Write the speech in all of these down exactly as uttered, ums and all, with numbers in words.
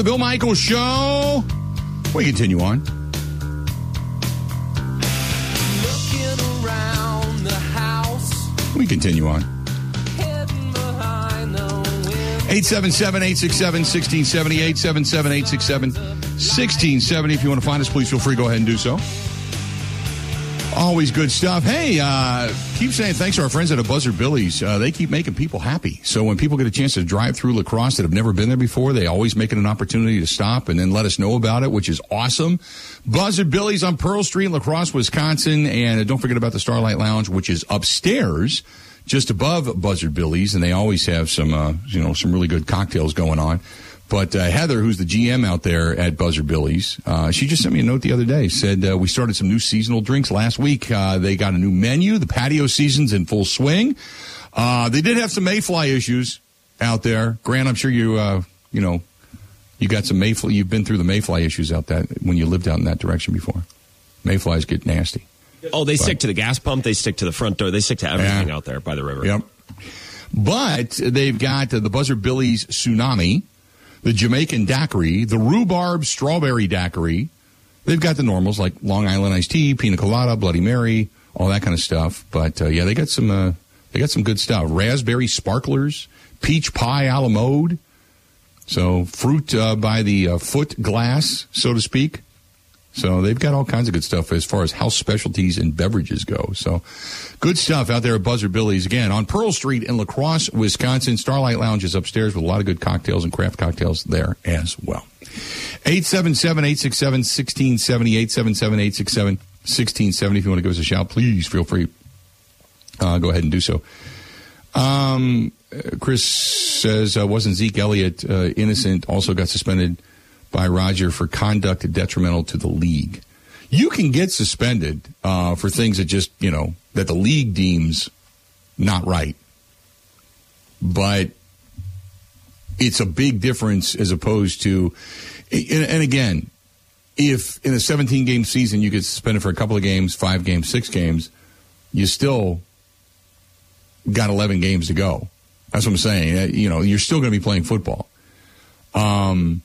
The Bill Michaels Show. We continue on. Looking around the house. We continue on. Hidden behind the window. eight seven seven, eight six seven, one six seven zero. eight seven seven, eight six seven, one six seven zero. If you want to find us, please feel free to go ahead and do so. Always good stuff. Hey, uh, keep saying thanks to our friends at a Buzzard Billy's. Uh, they keep making people happy. So when people get a chance to drive through La Crosse that have never been there before, they always make it an opportunity to stop and then let us know about it, which is awesome. Buzzard Billy's on Pearl Street in La Crosse, Wisconsin. And uh, don't forget about the Starlight Lounge, which is upstairs, just above Buzzard Billy's. And they always have some, uh, you know, some really good cocktails going on. But uh, Heather, who's the G M out there at Buzzard Billy's, uh, she just sent me a note the other day. Said uh, we started some new seasonal drinks last week. Uh, they got a new menu. The patio season's in full swing. Uh, they did have some mayfly issues out there. Grant, I'm sure you, uh, you know, you got some mayfly. You've been through the mayfly issues out that when you lived out in that direction before. Mayflies get nasty. Oh, they but, stick to the gas pump. They stick to the front door. They stick to everything yeah. out there by the river. Yep. But they've got uh, the Buzzard Billy's Tsunami, the Jamaican Daiquiri, the Rhubarb Strawberry Daiquiri. They've got the normals like Long Island Iced Tea, Pina Colada, Bloody Mary, all that kind of stuff. But, uh, yeah, they got some uh, they got some good stuff. Raspberry Sparklers, Peach Pie a la mode. So fruit uh, by the uh, foot glass, so to speak. So they've got all kinds of good stuff as far as house specialties and beverages go. So good stuff out there at Buzzard Billy's. Again, on Pearl Street in La Crosse, Wisconsin. Starlight Lounge is upstairs with a lot of good cocktails and craft cocktails there as well. eight seven seven, eight six seven, one six seven zero. eight seven seven, eight six seven, one six seven zero. If you want to give us a shout, please feel free. Uh, go ahead and do so. Um, Chris says, uh, wasn't Zeke Elliott uh, innocent? Also got suspended by Roger for conduct detrimental to the league. You can get suspended uh, for things that just, you know, that the league deems not right. But it's a big difference as opposed to, and, and again, if in a seventeen-game season you get suspended for a couple of games, five games, six games, you still got eleven games to go. That's what I'm saying. You know, you're still going to be playing football. Um.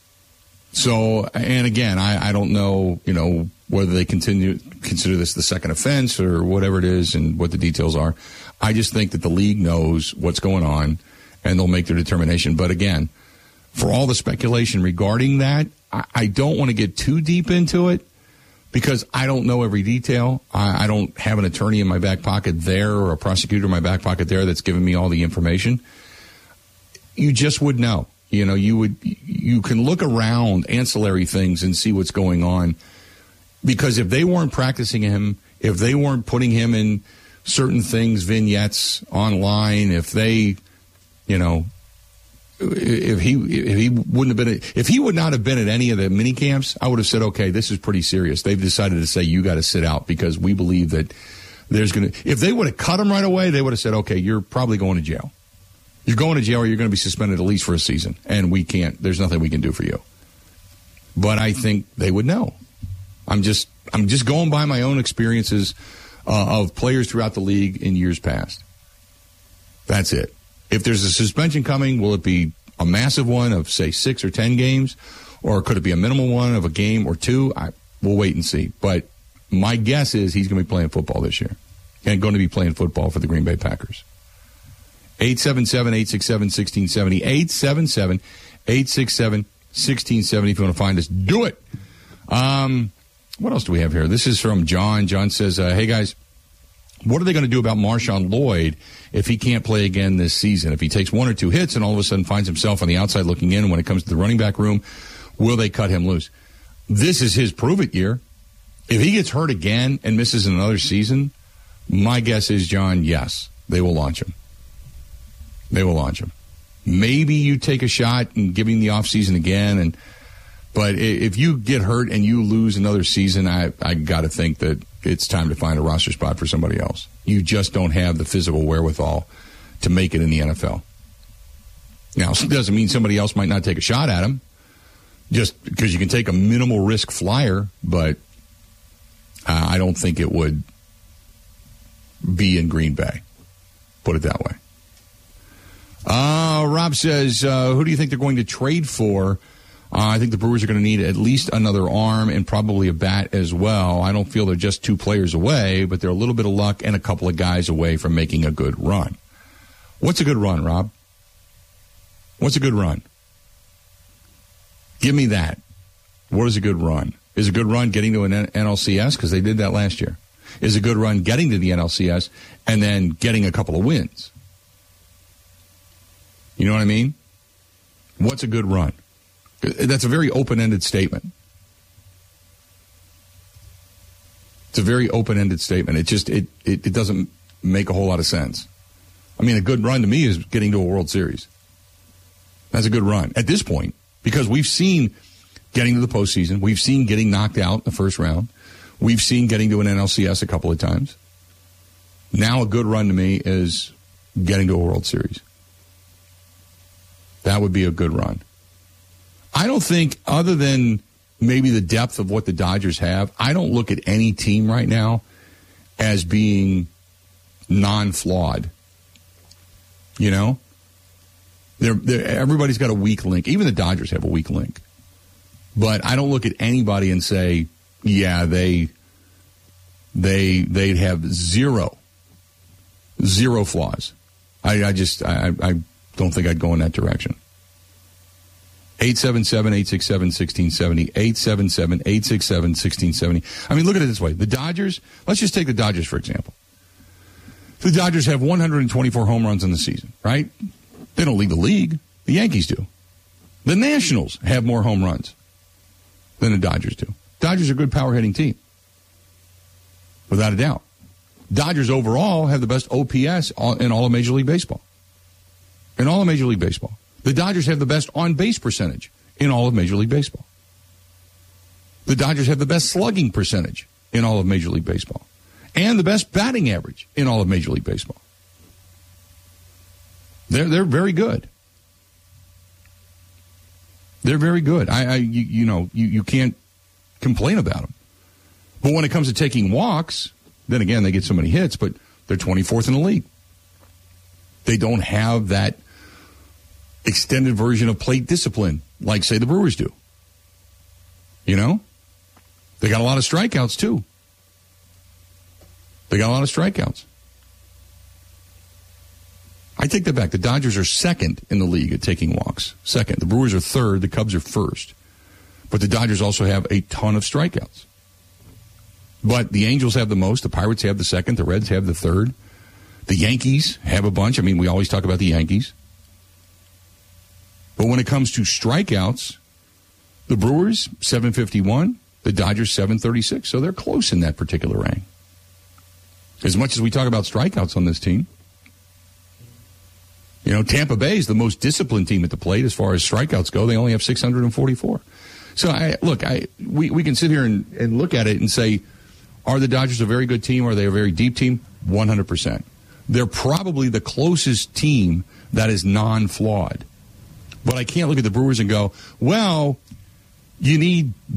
So, and again, I, I don't know, you know, whether they continue consider this the second offense or whatever it is and what the details are. I just think that the league knows what's going on and they'll make their determination. But again, for all the speculation regarding that, I, I don't want to get too deep into it because I don't know every detail. I, I don't have an attorney in my back pocket there or a prosecutor in my back pocket there that's giving me all the information. You just would know. You know, you would, you can look around ancillary things and see what's going on. Because if they weren't practicing him, if they weren't putting him in certain things, vignettes online, if they, you know, if he, if he wouldn't have been, if he would not have been at any of the mini camps, I would have said, okay, this is pretty serious. They've decided to say, you got to sit out because we believe that there's going to, if they would have cut him right away, they would have said, okay, you're probably going to jail. You're going to jail or you're going to be suspended at least for a season. And we can't, there's nothing we can do for you. But I think they would know. I'm just, I'm just going by my own experiences uh, of players throughout the league in years past. That's it. If there's a suspension coming, will it be a massive one of, say, six or ten games? Or could it be a minimal one of a game or two? I, we'll wait and see. But my guess is he's going to be playing football this year and going to be playing football for the Green Bay Packers. eight seven seven, eight six seven, one six seven zero. eight seven seven, eight six seven, one six seven zero. If you want to find us, do it. Um, what else do we have here? This is from John. John says, uh, hey, guys, what are they going to do about Marshawn Lloyd if he can't play again this season? If he takes one or two hits and all of a sudden finds himself on the outside looking in when it comes to the running back room, will they cut him loose? This is his prove-it year. If he gets hurt again and misses another season, my guess is, John, yes, they will launch him. They will launch him. Maybe you take a shot and give him the offseason again. And but if you get hurt and you lose another season, I, I got to think that it's time to find a roster spot for somebody else. You just don't have the physical wherewithal to make it in the N F L. Now, it doesn't mean somebody else might not take a shot at him, just because you can take a minimal risk flyer, but uh, I don't think it would be in Green Bay. Put it that way. Uh, Rob says, uh, who do you think they're going to trade for Uh, I think the Brewers are going to need at least another arm and probably a bat as well. I don't feel they're just two players away, but they're a little bit of luck and a couple of guys away from making a good run. What's a good run, Rob? What's a good run? Give me that. What is a good run? Is a good run getting to an N L C S? Because they did that last year. Is a good run getting to the N L C S and then getting a couple of wins? You know what I mean? What's a good run? That's a very open-ended statement. It's a very open-ended statement. It just it, it it doesn't make a whole lot of sense. I mean, a good run to me is getting to a World Series. That's a good run at this point because we've seen getting to the postseason. We've seen getting knocked out in the first round. We've seen getting to an N L C S a couple of times. Now a good run to me is getting to a World Series. That would be a good run. I don't think, other than maybe the depth of what the Dodgers have, I don't look at any team right now as being non-flawed. You know? They're, they're, everybody's got a weak link. Even the Dodgers have a weak link. But I don't look at anybody and say, yeah, they they they'd have zero, zero flaws. I, I just I, I don't think I'd go in that direction. eight seven seven, eight six seven, one six seven zero, eight seven seven, eight six seven, one six seven zero. I mean, look at it this way. The Dodgers, let's just take the Dodgers, for example. The Dodgers have one hundred twenty-four home runs in the season, right? They don't lead the league. The Yankees do. The Nationals have more home runs than the Dodgers do. Dodgers are a good power-hitting team, without a doubt. Dodgers overall have the best O P S in all of Major League Baseball. In all of Major League Baseball. The Dodgers have the best on-base percentage in all of Major League Baseball. The Dodgers have the best slugging percentage in all of Major League Baseball. And the best batting average in all of Major League Baseball. They're, they're very good. They're very good. I, I you, you know, you, you can't complain about them. But when it comes to taking walks, then again, they get so many hits, but they're twenty-fourth in the league. They don't have that extended version of plate discipline like, say, the Brewers do. You know? They got a lot of strikeouts, too. They got a lot of strikeouts. I take that back. The Dodgers are second in the league at taking walks. Second. The Brewers are third. The Cubs are first. But the Dodgers also have a ton of strikeouts. But the Angels have the most. The Pirates have the second. The Reds have the third. The Yankees have a bunch. I mean, we always talk about the Yankees. But when it comes to strikeouts, the Brewers, seven fifty-one. The Dodgers, seven thirty-six. So they're close in that particular rank. As much as we talk about strikeouts on this team, you know, Tampa Bay is the most disciplined team at the plate as far as strikeouts go. They only have six hundred forty-four. So, I look, I we, we can sit here and, and look at it and say, are the Dodgers a very good team? Are they a very deep team? one hundred percent. They're probably the closest team that is non-flawed. But I can't look at the Brewers and go, well, you need